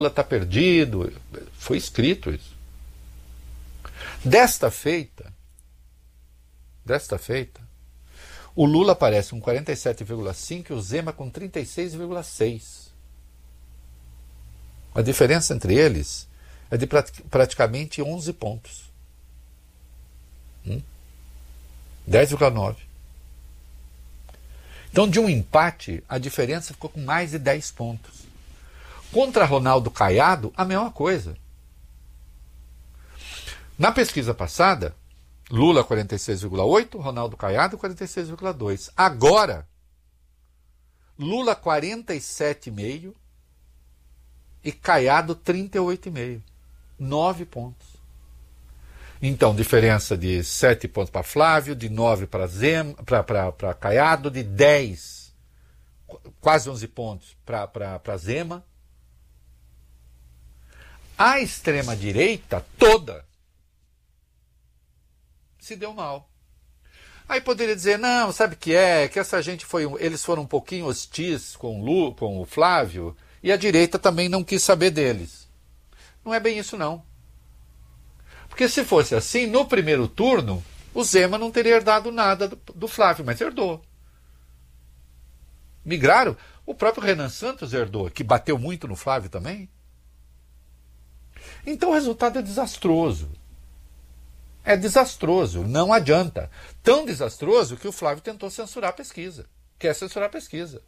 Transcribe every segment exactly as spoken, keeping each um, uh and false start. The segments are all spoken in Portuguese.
está perdido. Foi escrito isso. Desta feita, desta feita, o Lula aparece com quarenta e sete vírgula cinco e o Zema com trinta e seis vírgula seis. A diferença entre eles é de praticamente onze pontos. Hum? dez vírgula nove. Então, de um empate, a diferença ficou com mais de dez pontos. Contra Ronaldo Caiado, a mesma coisa. Na pesquisa passada, Lula quarenta e seis vírgula oito, Ronaldo Caiado quarenta e seis vírgula dois. Agora, Lula quarenta e sete vírgula cinco e Caiado trinta e oito vírgula cinco. nove pontos. Então, diferença de sete pontos para Flávio, de nove para Zema, para Caiado, de dez, quase onze pontos para Zema. A extrema-direita toda se deu mal. Aí poderia dizer, não, sabe o que é? Que essa gente foi, eles foram um pouquinho hostis com o, Lu, com o Flávio, e a direita também não quis saber deles. Não é bem isso, não. Porque se fosse assim, no primeiro turno, o Zema não teria herdado nada do, do Flávio, mas herdou. Migraram. O próprio Renan Santos herdou, que bateu muito no Flávio também. Então o resultado é desastroso. É desastroso, não adianta. Tão desastroso que o Flávio tentou censurar a pesquisa. Quer censurar a pesquisa.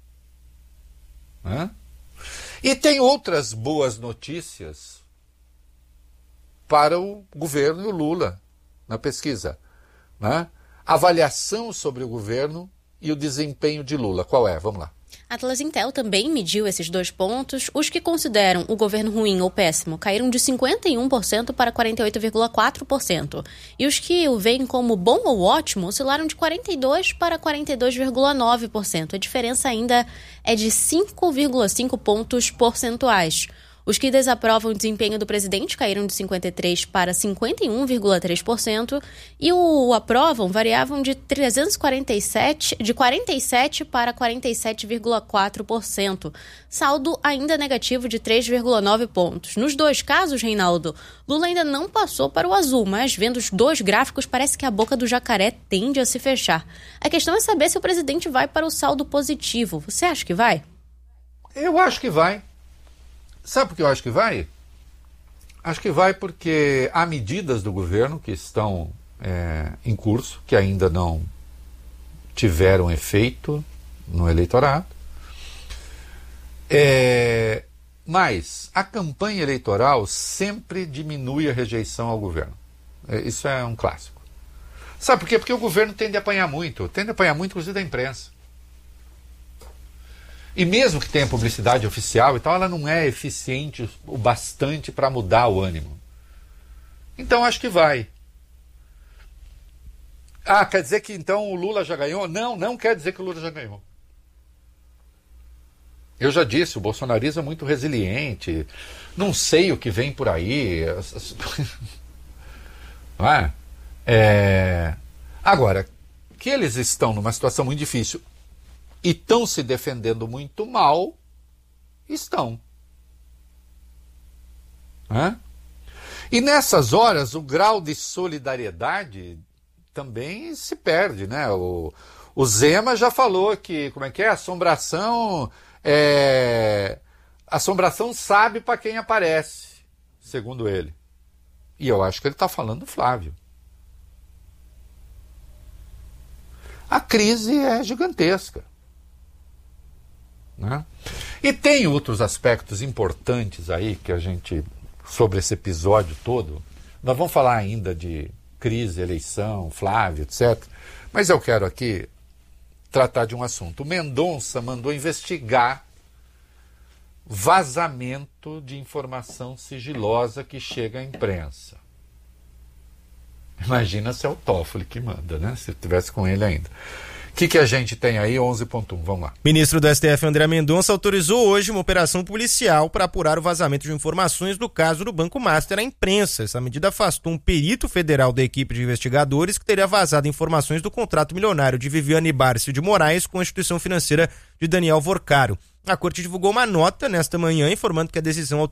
Hã? E tem outras boas notícias para o governo e o Lula na pesquisa. Né? Avaliação sobre o governo e o desempenho de Lula. Qual é? Vamos lá. A Atlas Intel também mediu esses dois pontos. Os que consideram o governo ruim ou péssimo caíram de cinquenta e um por cento para quarenta e oito vírgula quatro por cento. E os que o veem como bom ou ótimo oscilaram de quarenta e dois por cento para quarenta e dois vírgula nove por cento. A diferença ainda é de cinco vírgula cinco pontos percentuais. Os que desaprovam o desempenho do presidente caíram de cinquenta e três por cento para cinquenta e um vírgula três por cento e o aprovam variavam de trezentos e quarenta e sete, de quarenta e sete para quarenta e sete vírgula quatro por cento. Saldo ainda negativo de três vírgula nove pontos. Nos dois casos, Reinaldo, Lula ainda não passou para o azul, mas vendo os dois gráficos parece que a boca do jacaré tende a se fechar. A questão é saber se o presidente vai para o saldo positivo. Você acha que vai? Eu acho que vai. Sabe por que eu acho que vai? Acho que vai porque há medidas do governo que estão é, em curso, que ainda não tiveram efeito no eleitorado. É, mas a campanha eleitoral sempre diminui a rejeição ao governo. É, isso é um clássico. Sabe por quê? Porque o governo tende a apanhar muito, tende a apanhar muito, inclusive da imprensa. E mesmo que tenha publicidade oficial e tal, ela não é eficiente o bastante para mudar o ânimo. Então acho que vai. Ah, quer dizer que então o Lula já ganhou? Não, não quer dizer que o Lula já ganhou. Eu já disse, o bolsonarismo é muito resiliente. Não sei o que vem por aí. Não é? É... Agora, que eles estão numa situação muito difícil e estão se defendendo muito mal, estão. Hã? E nessas horas o grau de solidariedade também se perde, né? O, o Zema já falou que, como é que é? Assombração, é, assombração sabe para quem aparece, segundo ele. E eu acho que ele está falando do Flávio. A crise é gigantesca. Né? E tem outros aspectos importantes aí que a gente, sobre esse episódio todo, nós vamos falar ainda de crise, eleição, Flávio, etcétera. Mas eu quero aqui tratar de um assunto. O Mendonça mandou investigar vazamento de informação sigilosa que chega à imprensa. Imagina se é o Toffoli que manda, né? Se eu estivesse com ele ainda. O que, que a gente tem aí? onze ponto um, vamos lá. Ministro do S T F, André Mendonça, autorizou hoje uma operação policial para apurar o vazamento de informações do caso do Banco Master à imprensa. Essa medida afastou um perito federal da equipe de investigadores que teria vazado informações do contrato milionário de Viviane Bárcio de Moraes com a instituição financeira de Daniel Vorcaro. A corte divulgou uma nota nesta manhã informando que a decisão